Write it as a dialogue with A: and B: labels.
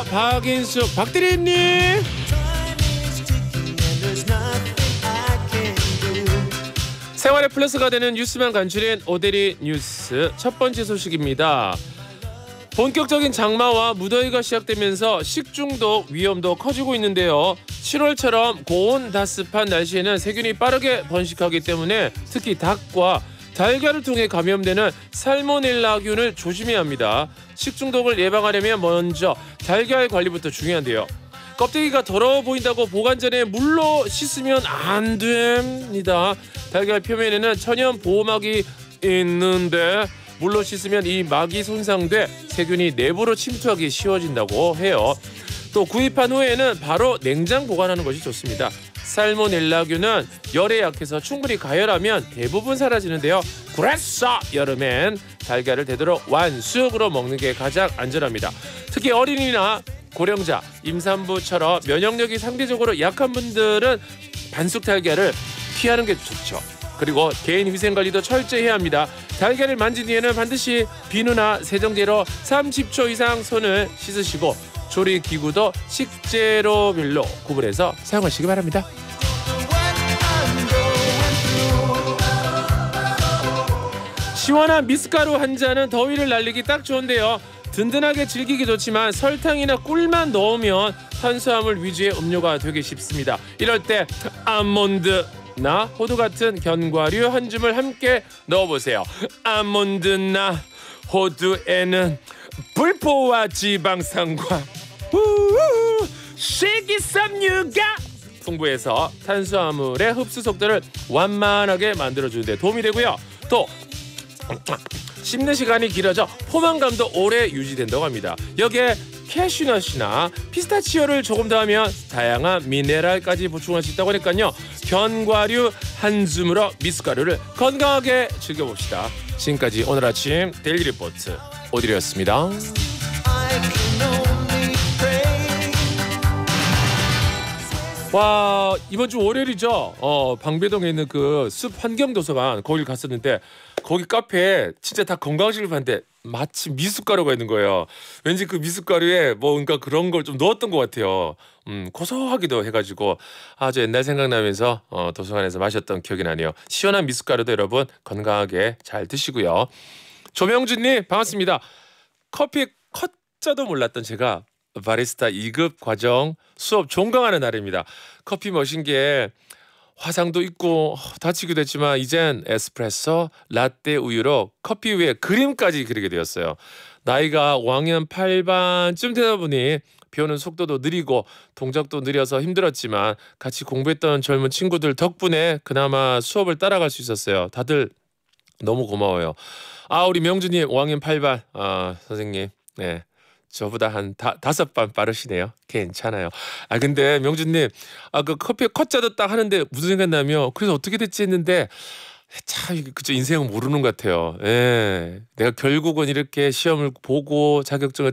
A: 박인숙 박대리님. 생활의 플러스가 되는 뉴스만 간추린 오데리 뉴스 첫 번째 소식입니다. 본격적인 장마와 무더위가 시작되면서 식중독 위험도 커지고 있는데요. 7월처럼 고온다습한 날씨에는 세균이 빠르게 번식하기 때문에 특히 닭과 달걀을 통해 감염되는 살모넬라균을 조심해야 합니다. 식중독을 예방하려면 먼저 달걀 관리부터 중요한데요. 껍데기가 더러워 보인다고 보관 전에 물로 씻으면 안 됩니다. 달걀 표면에는 천연 보호막이 있는데 물로 씻으면 이 막이 손상돼 세균이 내부로 침투하기 쉬워진다고 해요. 또 구입한 후에는 바로 냉장 보관하는 것이 좋습니다. 살모넬라균은 열에 약해서 충분히 가열하면 대부분 사라지는데요. 그래서 여름엔 달걀을 되도록 완숙으로 먹는 게 가장 안전합니다. 특히 어린이나 고령자, 임산부처럼 면역력이 상대적으로 약한 분들은 반숙 달걀을 피하는 게 좋죠. 그리고 개인 위생관리도 철저히 해야 합니다. 달걀을 만진 뒤에는 반드시 비누나 세정제로 30초 이상 손을 씻으시고 조리기구도 식재료별로 구분해서 사용하시기 바랍니다. 시원한 미숫가루 한 잔은 더위를 날리기 딱 좋은데요. 든든하게 즐기기 좋지만 설탕이나 꿀만 넣으면 탄수화물 위주의 음료가 되기 쉽습니다. 이럴 때 아몬드나 호두 같은 견과류 한 줌을 함께 넣어보세요. 아몬드나 호두에는 불포화 지방산과 식이섬유가 풍부해서 탄수화물의 흡수 속도를 완만하게 만들어주는 데 도움이 되고요. 또 씹는 시간이 길어져 포만감도 오래 유지된다고 합니다. 여기에 캐슈넛이나 피스타치오를 조금 더 하면 다양한 미네랄까지 보충할 수 있다고 하니까요. 견과류 한 줌으로 미숫가루를 건강하게 즐겨봅시다. 지금까지 오늘 아침 데일리 리포트 오디리였습니다. 와, 이번 주 월요일이죠. 방배동에 있는 그 숲 환경도서관 거길 갔었는데 거기 카페에 진짜 다 건강식을 봤는데 마치 미숫가루가 있는 거예요. 왠지 그 미숫가루에 뭔가 그런 걸 좀 넣었던 것 같아요. 고소하기도 해가지고 아주 옛날 생각나면서 도서관에서 마셨던 기억이 나네요. 시원한 미숫가루도 여러분 건강하게 잘 드시고요. 조명준님 반갑습니다. 커피 컷자도 몰랐던 제가 바리스타 2급 과정 수업 종강하는 날입니다. 커피 머신 게 화상도 있고 다치기도 했지만 이젠 에스프레소, 라떼 우유로 커피 위에 그림까지 그리게 되었어요. 나이가 5학년 8반쯤 되다 보니 배우는 속도도 느리고 동작도 느려서 힘들었지만 같이 공부했던 젊은 친구들 덕분에 그나마 수업을 따라갈 수 있었어요. 다들 너무 고마워요. 우리 명주님 5학년 8반 선생님 네. 저보다 한 5반 빠르시네요. 괜찮아요. 근데 명준님 그 커피 컷자도 딱 하는데 무슨 생각나며 그래서 어떻게 됐지 했는데 참 그저 인생은 모르는 것 같아요. 예, 내가 결국은 이렇게 시험을 보고 자격증을